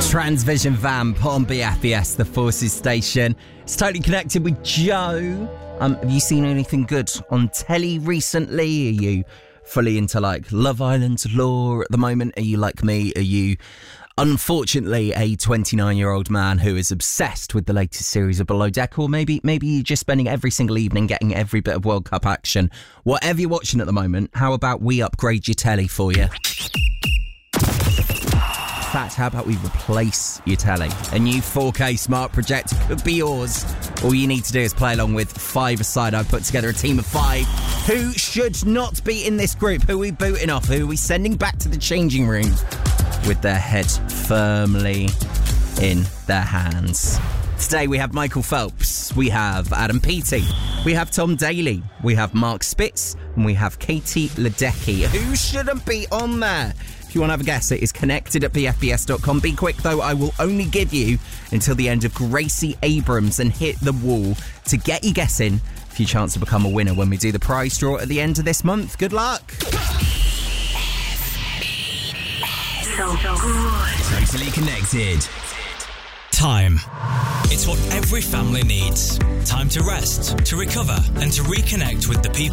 Transvision Vamp on BFBS, the Forces station. It's totally connected with Joe. Have you seen anything good on telly recently? Are you fully into like Love Island lore at the moment? Are you like me? Are you unfortunately a 29-year-old man who is obsessed with the latest series of Below Deck? Or maybe you're just spending every single evening getting every bit of World Cup action. Whatever you're watching at the moment, how about we upgrade your telly for you? In fact, how about we replace your telly? A new 4K smart projector could be yours. All you need to do is play along with five-a-side. I've put together a team of 5 who should not be in this group. Who are we booting off? Who are we sending back to the changing room with their head firmly in their hands? Today we have Michael Phelps, we have Adam Peaty, we have Tom Daly, we have Mark Spitz, and we have Katie Ledecky. Who shouldn't be on there? If you want to have a guess, it is connected at bfbs.com. Be quick, though. I will only give you until the end of Gracie Abrams and Hit the Wall to get you guessing for your chance to become a winner when we do the prize draw at the end of this month. Good luck. So good. Totally connected. Time. It's what every family needs. Time to rest, to recover, and to reconnect with the people